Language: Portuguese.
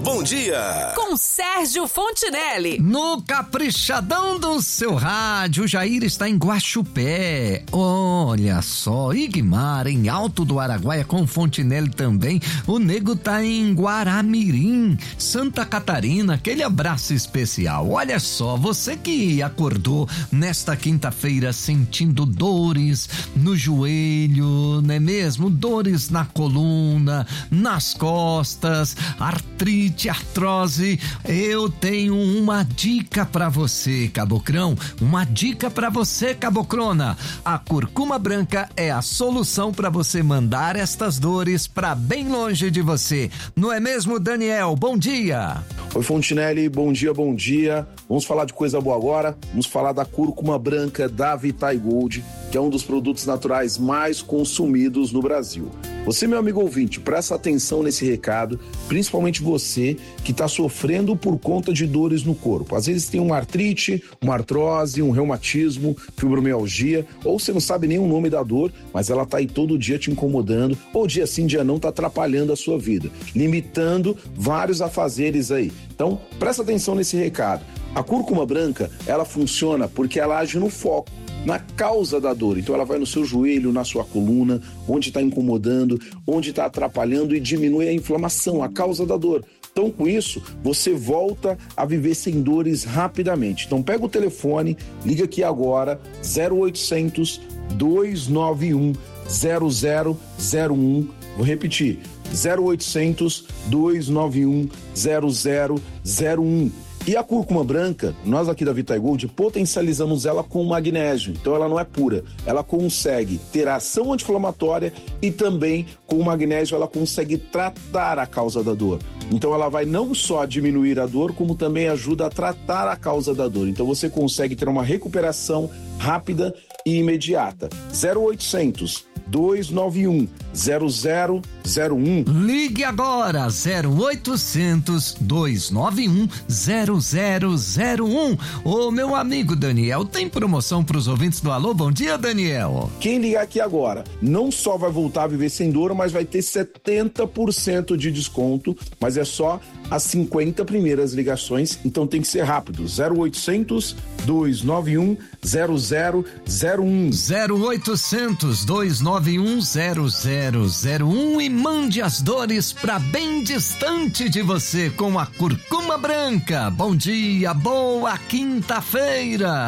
Bom Dia. Com Sérgio Fontinelli. No caprichadão do seu rádio, o Jair está em Guaxupé. Olha só, Igmar em Alto do Araguaia com Fontinelli também. O nego tá em Guaramirim, Santa Catarina. Aquele abraço especial. Olha só, você que acordou nesta quinta-feira sentindo dores no joelho, não é mesmo? Dores na coluna, nas costas, artrite, artrose, eu tenho uma dica pra você, cabocrão, uma dica pra você, cabocrona. A curcuma branca é a solução pra você mandar estas dores pra bem longe de você. Não é mesmo, Daniel? Bom dia. Oi, Fontinelli, bom dia, bom dia. Vamos falar de coisa boa agora. Vamos falar da cúrcuma branca da Vitae Gold, que é um dos produtos naturais mais consumidos no Brasil. Você, meu amigo ouvinte, presta atenção nesse recado, principalmente você que está sofrendo por conta de dores no corpo. Às vezes tem uma artrite, uma artrose, um reumatismo, fibromialgia, ou você não sabe nem o nome da dor, mas ela está aí todo dia te incomodando, ou dia sim, dia não, está atrapalhando a sua vida, limitando vários afazeres aí. Então, presta atenção nesse recado. A cúrcuma branca, ela funciona porque ela age no foco, na causa da dor. Então ela vai no seu joelho, na sua coluna, onde está incomodando, onde está atrapalhando e diminui a inflamação, a causa da dor. Então com isso, você volta a viver sem dores rapidamente. Então pega o telefone, liga aqui agora, 0800 291 0001. Vou repetir, 0800 291 0001. E a cúrcuma branca, nós aqui da Vitae Gold potencializamos ela com magnésio. Então ela não é pura, ela consegue ter ação anti-inflamatória e também com o magnésio ela consegue tratar a causa da dor. Então ela vai não só diminuir a dor, como também ajuda a tratar a causa da dor. Então você consegue ter uma recuperação rápida e imediata. 0800 291 0001. Ligue agora, 0800 291 0001. Ô, meu amigo Daniel, tem promoção pros ouvintes do Alô? Bom dia, Daniel. Quem ligar aqui agora não só vai voltar a viver sem dor, mas vai ter 70% de desconto, mas é só as 50 primeiras ligações, então tem que ser rápido. 0800 291 0001. 0800 291 0001 e mande as dores pra bem distante de você com a cúrcuma branca. Bom dia, boa quinta-feira.